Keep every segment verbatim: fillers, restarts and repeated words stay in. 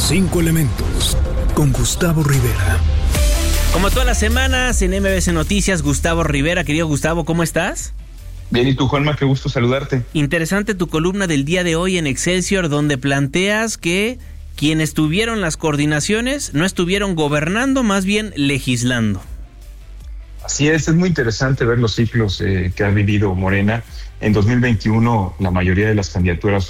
Cinco elementos con Gustavo Rivera. Como todas las semanas en M B C Noticias, Gustavo Rivera. Querido Gustavo, ¿cómo estás? Bien, ¿y tú, Juanma? Qué gusto saludarte. Interesante tu columna del día de hoy en Excelsior, donde planteas que quienes tuvieron las coordinaciones no estuvieron gobernando, más bien legislando. Así es, es muy interesante ver los ciclos eh, que ha vivido Morena. En dos mil veintiuno, la mayoría de las candidaturas...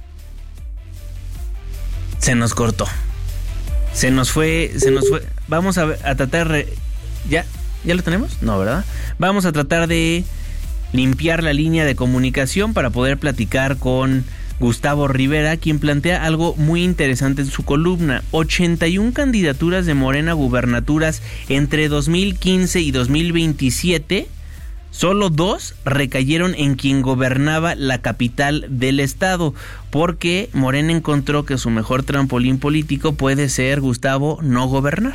Se nos cortó. Se nos fue, se nos fue. Vamos a, a tratar... De, ¿Ya? ¿Ya lo tenemos? No, ¿verdad? Vamos a tratar de limpiar la línea de comunicación para poder platicar con Gustavo Rivera, quien plantea algo muy interesante en su columna. ochenta y una candidaturas de Morena a gubernaturas entre dos mil quince y dos mil veintisiete. Solo dos recayeron en quien gobernaba la capital del estado, porque Morena encontró que su mejor trampolín político puede ser, Gustavo, no gobernar.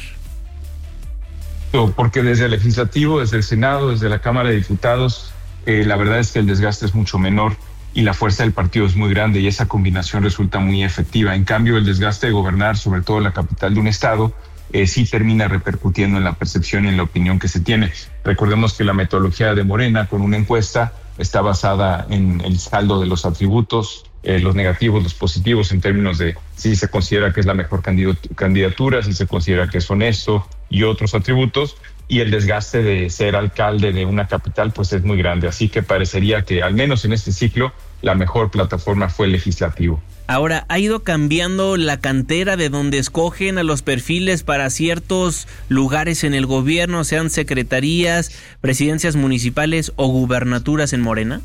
Porque desde el legislativo, desde el Senado, desde la Cámara de Diputados, eh, la verdad es que el desgaste es mucho menor y la fuerza del partido es muy grande y esa combinación resulta muy efectiva. En cambio, el desgaste de gobernar, sobre todo la capital de un estado, Eh, sí termina repercutiendo en la percepción y en la opinión que se tiene. Recordemos que la metodología de Morena con una encuesta está basada en el saldo de los atributos, eh, los negativos, los positivos, en términos de si se considera que es la mejor candidatura, si se considera que es honesto y otros atributos, y el desgaste de ser alcalde de una capital pues es muy grande. Así que parecería que al menos en este ciclo la mejor plataforma fue el legislativo. Ahora, ¿ha ido cambiando la cantera de donde escogen a los perfiles para ciertos lugares en el gobierno, sean secretarías, presidencias municipales o gubernaturas en Morena?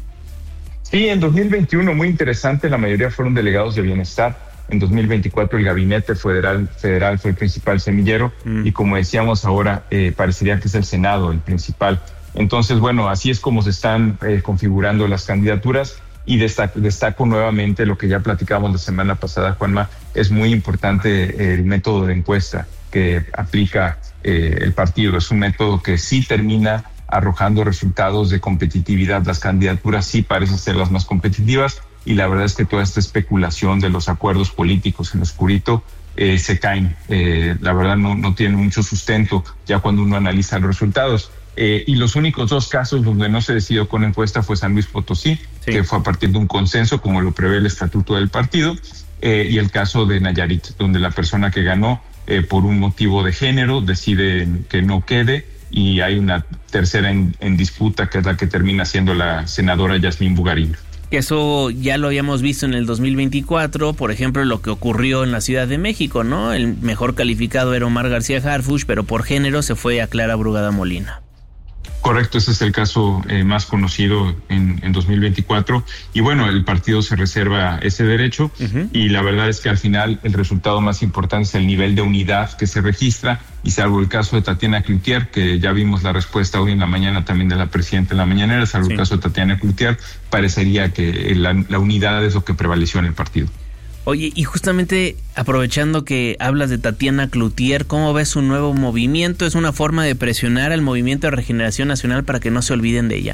Sí, en dos mil veintiuno, muy interesante, la mayoría fueron delegados de bienestar. En dos mil veinticuatro el gabinete federal, federal fue el principal semillero mm. y como decíamos ahora, eh, parecería que es el Senado el principal. Entonces, bueno, así es como se están eh, configurando las candidaturas. Y destaco, destaco nuevamente lo que ya platicamos la semana pasada, Juanma, es muy importante el método de encuesta que aplica eh, el partido. Es un método que sí termina arrojando resultados de competitividad. Las candidaturas sí parecen ser las más competitivas y la verdad es que toda esta especulación de los acuerdos políticos en lo oscurito eh, se caen. Eh, la verdad no, no tiene mucho sustento ya cuando uno analiza los resultados. Eh, y los únicos dos casos donde no se decidió con encuesta fue San Luis Potosí, sí. que fue a partir de un consenso, como lo prevé el estatuto del partido, eh, y el caso de Nayarit, donde la persona que ganó eh, por un motivo de género decide que no quede, y hay una tercera en, en disputa, que es la que termina siendo la senadora Yasmín Bugarín. Eso ya lo habíamos visto en el dos mil veinticuatro, por ejemplo, lo que ocurrió en la Ciudad de México, ¿no? El mejor calificado era Omar García Harfuch, pero por género se fue a Clara Brugada Molina. Correcto, ese es el caso eh, más conocido en, en dos mil veinticuatro y bueno, el partido se reserva ese derecho uh-huh. y la verdad es que al final el resultado más importante es el nivel de unidad que se registra y salvo el caso de Tatiana Cloutier, que ya vimos la respuesta hoy en la mañana también de la presidenta en la mañanera, salvo sí. el caso de Tatiana Cloutier, parecería que la, la unidad es lo que prevaleció en el partido. Oye, y justamente aprovechando que hablas de Tatiana Cloutier, ¿cómo ves su nuevo movimiento? ¿Es una forma de presionar al Movimiento de Regeneración Nacional para que no se olviden de ella?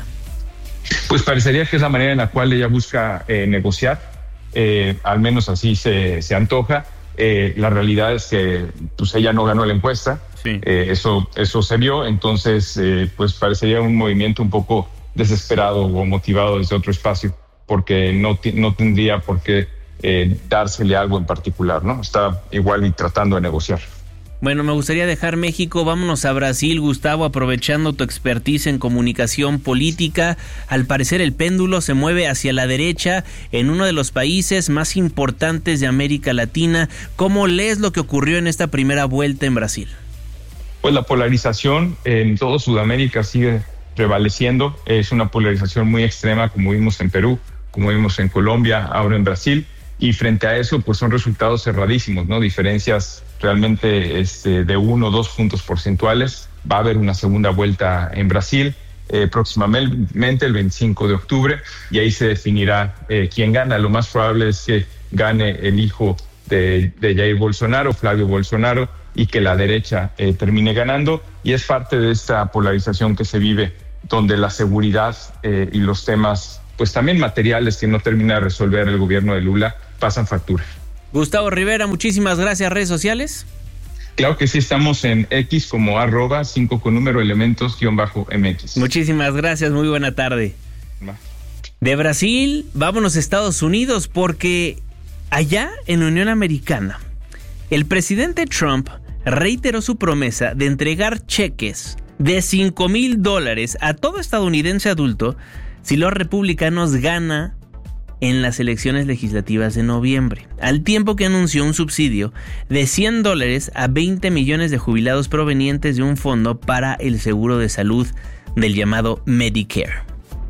Pues parecería que es la manera en la cual ella busca eh, negociar, eh, al menos así se, se antoja. Eh, la realidad es que pues ella no ganó la encuesta, sí. eh, eso, eso se vio, entonces eh, pues parecería un movimiento un poco desesperado o motivado desde otro espacio, porque no, t- no tendría por qué Eh, dársele algo en particular, ¿no? Está igual y tratando de negociar. Bueno, me gustaría dejar México, vámonos a Brasil, Gustavo, aprovechando tu expertise en comunicación política. Al parecer el péndulo se mueve hacia la derecha en uno de los países más importantes de América Latina. ¿Cómo lees lo que ocurrió en esta primera vuelta en Brasil? Pues la polarización en todo Sudamérica sigue prevaleciendo. Es una polarización muy extrema, como vimos en Perú, como vimos en Colombia, ahora en Brasil. Y frente a eso, pues son resultados cerradísimos, ¿no? Diferencias realmente este, de uno o dos puntos porcentuales. Va a haber una segunda vuelta en Brasil eh, próximamente, el veinticinco de octubre, y ahí se definirá eh, quién gana. Lo más probable es que gane el hijo de, de Jair Bolsonaro, Flavio Bolsonaro, y que la derecha eh, termine ganando. Y es parte de esta polarización que se vive, donde la seguridad eh, y los temas pues también materiales que no termina de resolver el gobierno de Lula pasan factura. Gustavo Rivera, muchísimas gracias. ¿Redes sociales? Claro que sí, estamos en X como arroba cinco con número elementos guión bajo M X. Muchísimas gracias, muy buena tarde. Va. De Brasil, vámonos a Estados Unidos, porque allá en la Unión Americana, el presidente Trump reiteró su promesa de entregar cheques de cinco mil dólares a todo estadounidense adulto si los republicanos ganan en las elecciones legislativas de noviembre, al tiempo que anunció un subsidio de cien dólares a veinte millones de jubilados provenientes de un fondo para el seguro de salud del llamado Medicare.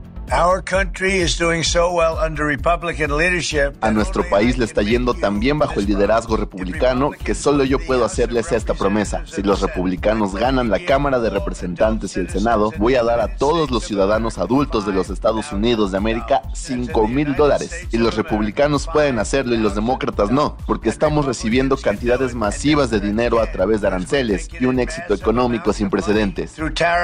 A nuestro país le está yendo tan bien bajo el liderazgo republicano que solo yo puedo hacerles esta promesa. Si los republicanos ganan la Cámara de Representantes y el Senado, voy a dar a todos los ciudadanos adultos de los Estados Unidos de América cinco mil dólares. Y los republicanos pueden hacerlo y los demócratas no, porque estamos recibiendo cantidades masivas de dinero a través de aranceles y un éxito económico sin precedentes.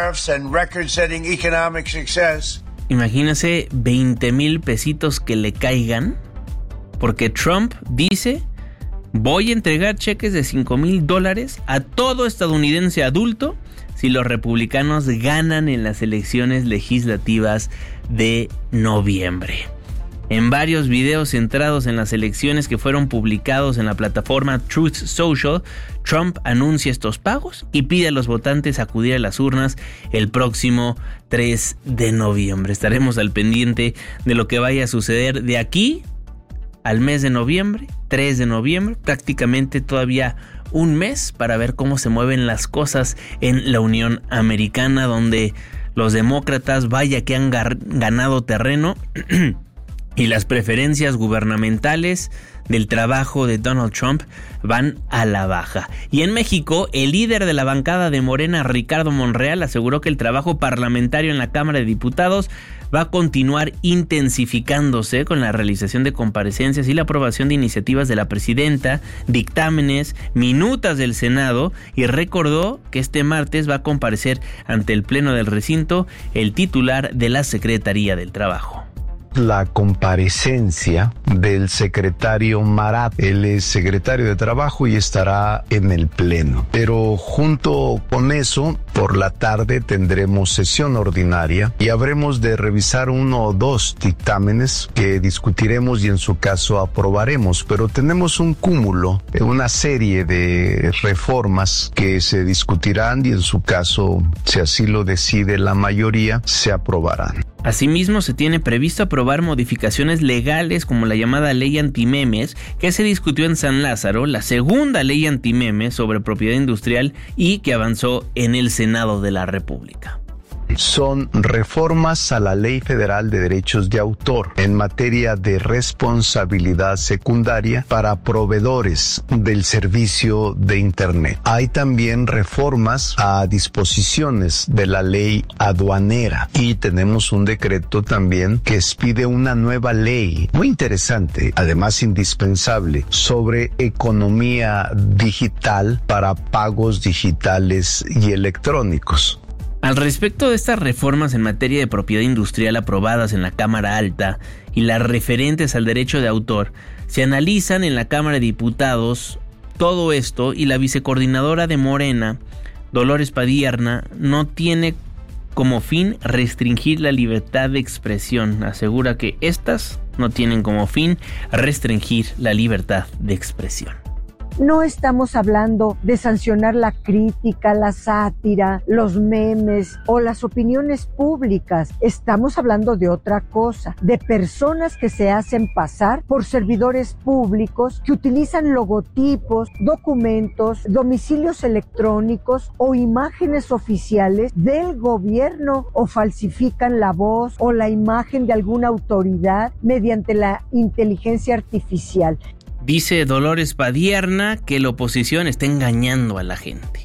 Imagínese veinte mil pesitos que le caigan, porque Trump dice: voy a entregar cheques de cinco mil dólares a todo estadounidense adulto si los republicanos ganan en las elecciones legislativas de noviembre. En varios videos centrados en las elecciones que fueron publicados en la plataforma Truth Social, Trump anuncia estos pagos y pide a los votantes acudir a las urnas el próximo tres de noviembre. Estaremos al pendiente de lo que vaya a suceder de aquí al mes de noviembre, tres de noviembre, prácticamente todavía un mes para ver cómo se mueven las cosas en la Unión Americana, donde los demócratas vaya que han gar- ganado terreno y las preferencias gubernamentales del trabajo de Donald Trump van a la baja. Y en México, el líder de la bancada de Morena, Ricardo Monreal, aseguró que el trabajo parlamentario en la Cámara de Diputados va a continuar intensificándose con la realización de comparecencias y la aprobación de iniciativas de la presidenta, dictámenes, minutas del Senado, y recordó que este martes va a comparecer ante el Pleno del recinto el titular de la Secretaría del Trabajo. La comparecencia del secretario Marat. Él es secretario de Trabajo y estará en el Pleno. Pero junto con eso, por la tarde tendremos sesión ordinaria y habremos de revisar uno o dos dictámenes que discutiremos y en su caso aprobaremos. Pero tenemos un cúmulo, una serie de reformas que se discutirán y en su caso, si así lo decide la mayoría, se aprobarán. Asimismo, se tiene previsto aprobar modificaciones legales como la llamada ley antimemes, que se discutió en San Lázaro, la segunda ley antimemes sobre propiedad industrial y que avanzó en el Senado de la República. Son reformas a la Ley Federal de Derechos de Autor en materia de responsabilidad secundaria para proveedores del servicio de Internet. Hay también reformas a disposiciones de la ley aduanera y tenemos un decreto también que expide una nueva ley muy interesante, además indispensable, sobre economía digital para pagos digitales y electrónicos. Al respecto de estas reformas en materia de propiedad industrial aprobadas en la Cámara Alta y las referentes al derecho de autor, se analizan en la Cámara de Diputados todo esto y la vicecoordinadora de Morena, Dolores Padierna, no tiene como fin restringir la libertad de expresión. Asegura que estas no tienen como fin restringir la libertad de expresión. No estamos hablando de sancionar la crítica, la sátira, los memes o las opiniones públicas. Estamos hablando de otra cosa, de personas que se hacen pasar por servidores públicos, que utilizan logotipos, documentos, domicilios electrónicos o imágenes oficiales del gobierno o falsifican la voz o la imagen de alguna autoridad mediante la inteligencia artificial. Dice Dolores Padierna que la oposición está engañando a la gente.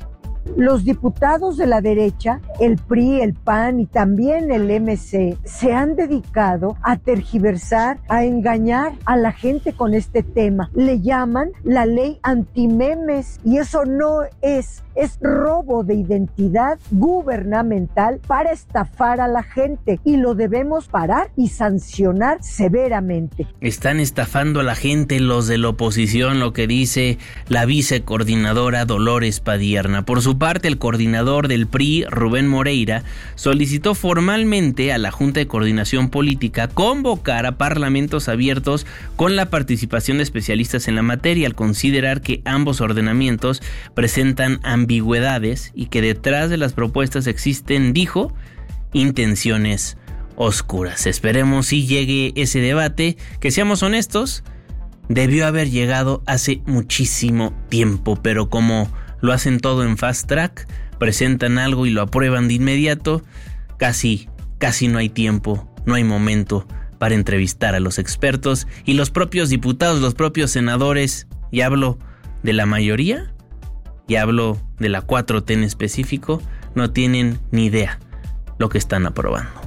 Los diputados de la derecha, el P R I, el P A N y también el M C, se han dedicado a tergiversar, a engañar a la gente con este tema. Le llaman la ley antimemes y eso no es, es robo de identidad gubernamental para estafar a la gente y lo debemos parar y sancionar severamente. Están estafando a la gente los de la oposición, lo que dice la vicecoordinadora Dolores Padierna. Por su parte, el coordinador del P R I, Rubén Moreira, solicitó formalmente a la Junta de Coordinación Política convocar a parlamentos abiertos con la participación de especialistas en la materia, al considerar que ambos ordenamientos presentan ambigüedades y que detrás de las propuestas existen, dijo, intenciones oscuras. Esperemos si llegue ese debate, que seamos honestos, debió haber llegado hace muchísimo tiempo, pero como lo hacen todo en fast track, presentan algo y lo aprueban de inmediato, casi, casi no hay tiempo, no hay momento para entrevistar a los expertos y los propios diputados, los propios senadores, y hablo de la mayoría, y hablo de la cuatro T en específico, no tienen ni idea lo que están aprobando.